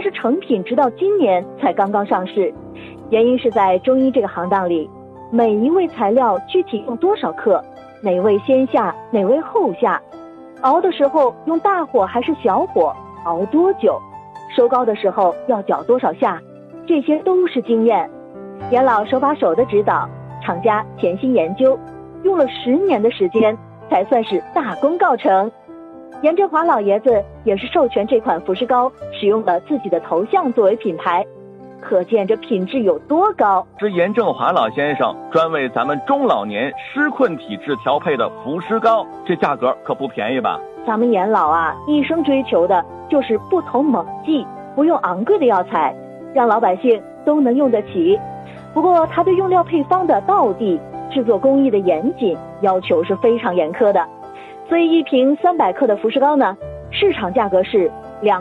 是成品直到今年才刚刚上市。原因是在中医这个行当里，每一味材料具体用多少克，哪味先下，哪味后下，熬的时候用大火还是小火，熬多久，收膏的时候要搅多少下，这些都是经验。严老手把手的指导，厂家潜心研究，用了10年的时间才算是大功告成。严振华老爷子也是授权这款服饰膏使用了自己的头像作为品牌，可见这品质有多高。 是严振华老先生专为咱们中老年湿困体质调配的服饰膏，这价格可不便宜吧？ 咱们严老啊，一生追求的就是不投猛剂，不用昂贵的药材，让老百姓都能用得起。不过他对用料配方的道地、制作工艺的严谨要求是非常严苛的，所以一瓶300克的服饰膏呢，市场价格是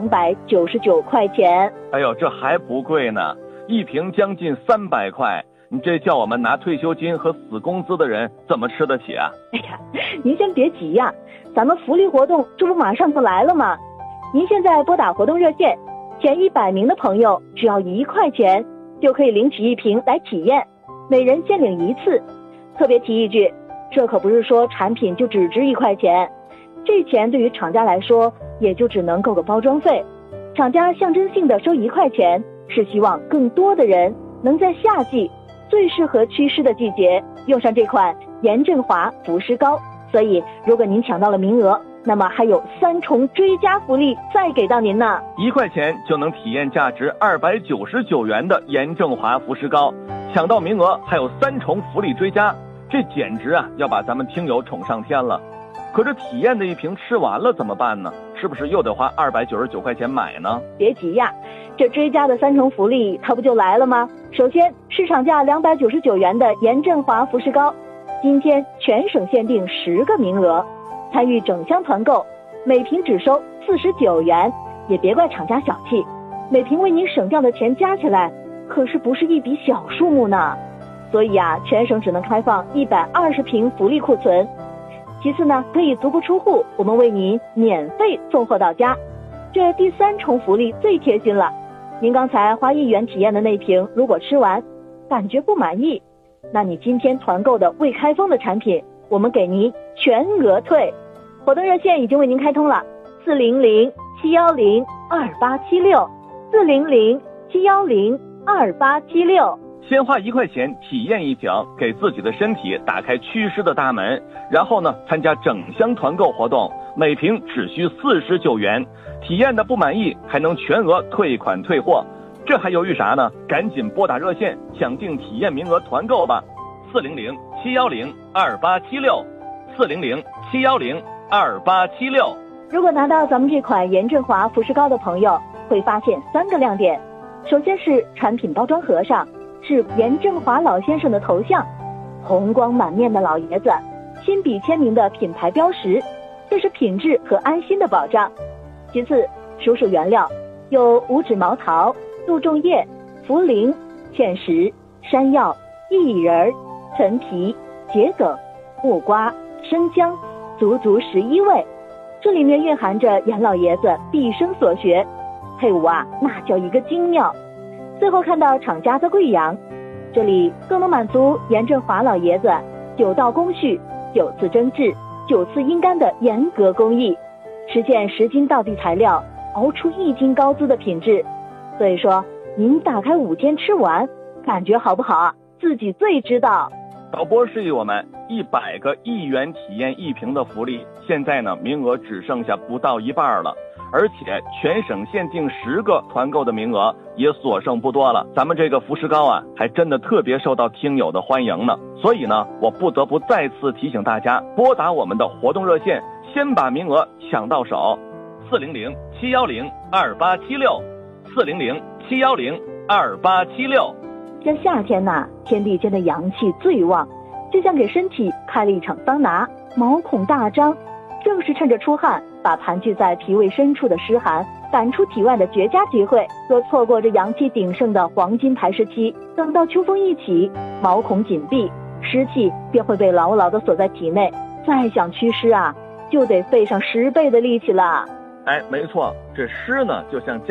299块钱。 哎呦，这还不贵呢，一瓶将近300块，你这叫我们拿退休金和死工资的人怎么吃得起啊？ 哎呀，您先别急呀，咱们福利活动这不马上就来了吗？您现在拨打活动热线，前100名的朋友只要1块钱就可以领取一瓶来体验，每人限领1次。特别提一句，这可不是说产品就只值1块钱，这钱对于厂家来说也就只能够个包装费。厂家象征性的收1块钱，是希望更多的人能在夏季最适合祛湿的季节用上这款严振华服饰膏。所以如果您抢到了名额，那么还有3重追加福利再给到您呢。 1块钱就能体验价值299元的严振华服饰膏，抢到名额还有3重福利追加，这简直啊要把咱们听友宠上天了。可是体验的一瓶吃完了怎么办呢？是不是又得花299块钱买呢？ 别急呀，这追加的3重福利它不就来了吗？首先，市场价299元的严振华服饰膏，今天全省限定10个名额，参与整箱团购，每瓶只收49元。也别怪厂家小气，每瓶为您省掉的钱加起来可是不是一笔小数目呢。所以啊，全省只能开放120瓶福利库存。其次呢，可以足不出户，我们为您免费送货到家。这第3重福利最贴心了，您刚才花1元体验的那瓶，如果吃完感觉不满意，那你今天团购的未开封的产品，我们给您全额退。活动热线已经为您开通了，400-710-2876，400-710-2876。 先花1块钱体验一瓶，给自己的身体打开祛湿的大门，然后呢参加整箱团购活动，每瓶只需49元，体验的不满意还能全额退款退货，这还犹豫啥呢？赶紧拨打热线抢订体验名额团购吧，400-710-2876，400-710-2876。 如果拿到咱们这款严振华服饰膏的朋友，会发现3个亮点。首先是产品包装盒上是严振华老先生的头像，红光满面的老爷子，亲笔签名的品牌标识，这是品质和安心的保障。其次，数数原料，有五指毛桃、杜仲叶、茯苓、芡实、山药、薏仁、陈皮、桔梗、木瓜、生姜，足足11味。这里面蕴含着严老爷子毕生所学，配伍啊那叫一个精妙。最后看到厂家在贵阳，这里更能满足严振华老爷子9道工序、9次蒸制、9次阴干的严格工艺，实现10斤道地材料熬出1斤高资的品质。所以说您打开5天吃完，感觉好不好啊？自己最知道。 导播示意我们100个1元体验1瓶的福利，现在呢名额只剩下不到一半了，而且全省限定10个团购的名额也所剩不多了。咱们这个服饰膏啊，还真的特别受到听友的欢迎呢。所以呢，我不得不再次提醒大家，拨打我们的活动热线，先把名额抢到手，400-710-2876，400-710-2876。 这夏天呐，天地间的阳气最旺，就像给身体开了一场桑拿，毛孔大张，正是趁着出汗把盘踞在脾胃深处的湿寒赶出体外的绝佳机会。若错过这阳气鼎盛的黄金排湿期，等到秋风一起，毛孔紧闭，湿气便会被牢牢地锁在体内，再想祛湿啊，就得费上10倍的力气了。 哎，没错，这湿呢就像